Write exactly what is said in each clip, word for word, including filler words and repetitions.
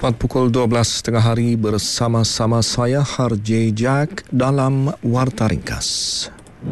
Tepat pukul dua belas tiga puluh hari bersama-sama saya Harjay Jack dalam Warta Ringkas.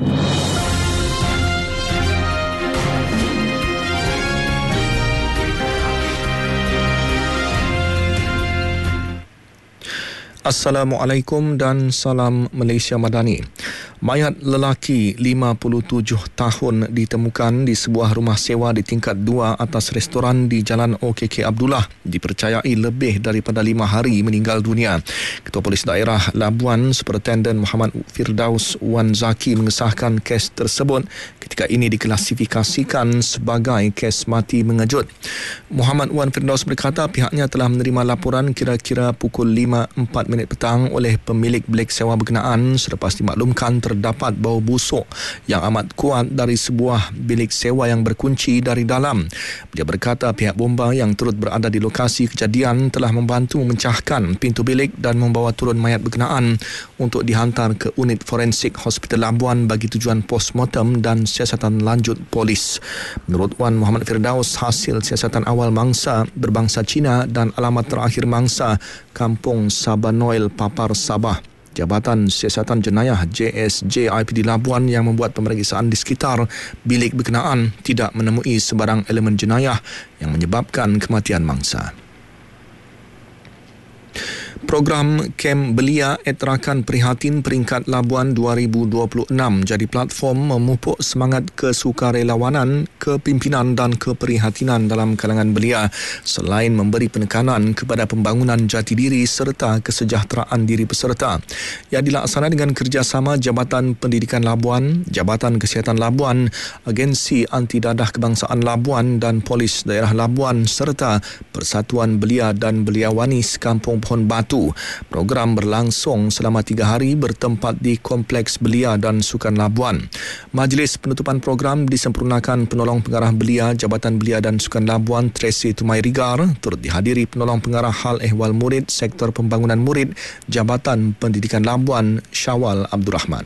Assalamualaikum dan salam Malaysia Madani. Mayat lelaki lima puluh tujuh tahun ditemukan di sebuah rumah sewa di tingkat dua atas restoran di Jalan O K K Abdullah. Dipercayai lebih daripada lima hari meninggal dunia. Ketua Polis Daerah Labuan, Superintendent Muhammad Firdaus Wan Zaki mengesahkan kes tersebut ketika ini diklasifikasikan sebagai kes mati mengejut. Muhammad Wan Firdaus berkata pihaknya telah menerima laporan kira-kira pukul lima empat minit petang oleh pemilik bilik sewa berkenaan selepas dimaklumkan terdapat bau busuk yang amat kuat dari sebuah bilik sewa yang berkunci dari dalam. Dia berkata pihak bomba yang turut berada di lokasi kejadian telah membantu memecahkan pintu bilik dan membawa turun mayat berkenaan untuk dihantar ke unit forensik Hospital Labuan bagi tujuan postmortem dan siasatan lanjut polis. Menurut Wan Muhammad Firdaus, hasil siasatan awal mangsa berbangsa Cina dan alamat terakhir mangsa Kampung Sabanoil Papar Sabah. Jabatan Siasatan Jenayah J S J I P D Labuan yang membuat pemeriksaan di sekitar bilik berkenaan tidak menemui sebarang elemen jenayah yang menyebabkan kematian mangsa. Program Kem Belia Etrakan Prihatin Peringkat Labuan dua ribu dua puluh enam jadi platform memupuk semangat kesukarelawanan, kepimpinan dan keprihatinan dalam kalangan belia selain memberi penekanan kepada pembangunan jati diri serta kesejahteraan diri peserta. Ia dilaksana dengan kerjasama Jabatan Pendidikan Labuan, Jabatan Kesihatan Labuan, Agensi Anti Dadah Kebangsaan Labuan dan Polis Daerah Labuan serta Persatuan Belia dan Beliawani Sekampung Pohon Batu. Program berlangsung selama tiga hari bertempat di Kompleks Belia dan Sukan Labuan. Majlis penutupan program disempurnakan penolong pengarah belia Jabatan Belia dan Sukan Labuan Tracy Tumairigar, turut dihadiri penolong pengarah hal ehwal murid Sektor Pembangunan Murid Jabatan Pendidikan Labuan Syawal Abdul Rahman.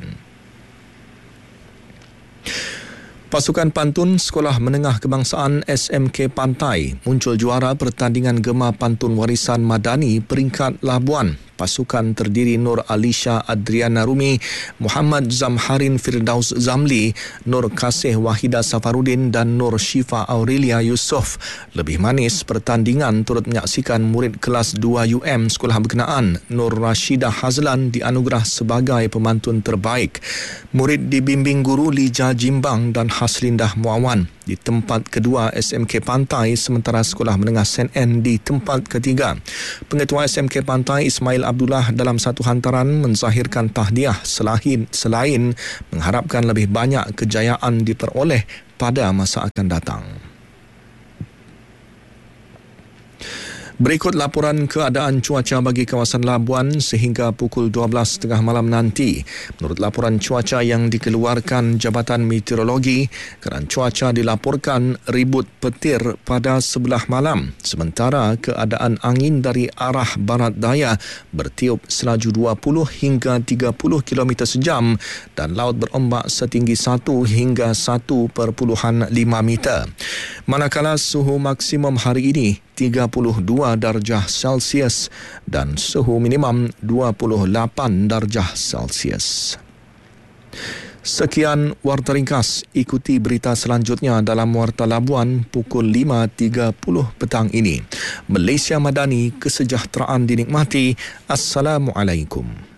Pasukan pantun Sekolah Menengah Kebangsaan S M K Pantai muncul juara pertandingan Gema Pantun Warisan Madani peringkat Labuan. Pasukan terdiri Nur Alisha Adriana Rumi, Muhammad Zamharin Firdaus Zamli, Nur Kasih Wahida Safarudin dan Nur Syifa Aurelia Yusof. Lebih manis pertandingan turut menyaksikan murid kelas dua U M sekolah berkenaan Nur Rashidah Hazlan dianugerah sebagai pemantun terbaik. Murid dibimbing guru Lija Jimbang dan Haslindah Muawan di tempat kedua S M K Pantai, sementara Sekolah Menengah Saint Anne di tempat ketiga. Pengetua S M K Pantai Ismail Abdullah dalam satu hantaran menzahirkan tahniah selain, selain mengharapkan lebih banyak kejayaan diperoleh pada masa akan datang. Berikut laporan keadaan cuaca bagi kawasan Labuan sehingga pukul dua belas tiga puluh malam nanti. Menurut laporan cuaca yang dikeluarkan Jabatan Meteorologi, keadaan cuaca dilaporkan ribut petir pada sebelah malam. Sementara keadaan angin dari arah barat daya bertiup selaju dua puluh hingga tiga puluh kilometer sejam dan laut berombak setinggi satu hingga satu perpuluhan lima meter. Manakala suhu maksimum hari ini tiga puluh dua darjah Celsius dan suhu minimum dua puluh lapan darjah Celsius. Sekian Warta Ringkas. Ikuti berita selanjutnya dalam Warta Labuan pukul lima tiga puluh petang ini. Malaysia Madani, kesejahteraan dinikmati. Assalamualaikum.